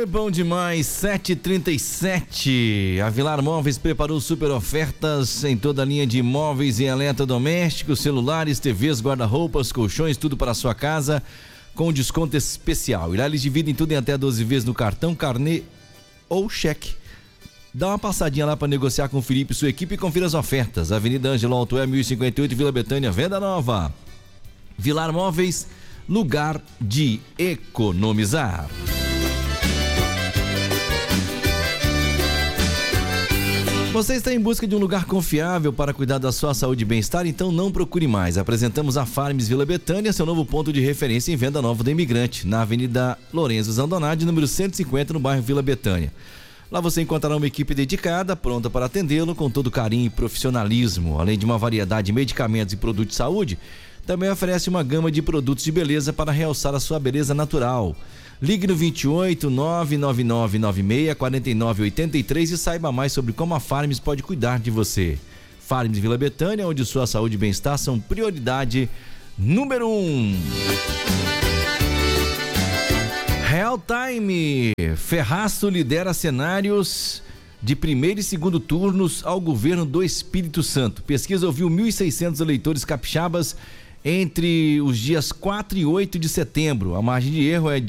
bom demais, 7h37. A Vilar Móveis preparou super ofertas em toda a linha de móveis e eletrodomésticos, celulares, TVs, guarda-roupas, colchões, tudo para a sua casa com desconto especial. E lá eles dividem tudo em até 12 vezes no cartão, carnê ou cheque. Dá uma passadinha lá para negociar com o Felipe e sua equipe e confira as ofertas. Avenida Ângelo Altoé, 1058, Vila Betânia, venda nova. Vilar Móveis, lugar de economizar. Você está em busca de um lugar confiável para cuidar da sua saúde e bem-estar? Então não procure mais. Apresentamos a Farms Vila Betânia, seu novo ponto de referência em venda nova do imigrante, na Avenida Lorenzo Zandonade, número 150, no bairro Vila Betânia. Lá você encontrará uma equipe dedicada, pronta para atendê-lo com todo carinho e profissionalismo. Além de uma variedade de medicamentos e produtos de saúde, também oferece uma gama de produtos de beleza para realçar a sua beleza natural. Ligue no 28 99996 4983 e saiba mais sobre como a Farms pode cuidar de você. Farms Vila Betânia, onde sua saúde e bem-estar são prioridade número 1. Real Time. Ferraço lidera cenários de primeiro e segundo turnos ao governo do Espírito Santo. Pesquisa ouviu 1.600 eleitores capixabas entre os dias 4 e 8 de setembro. A margem de erro é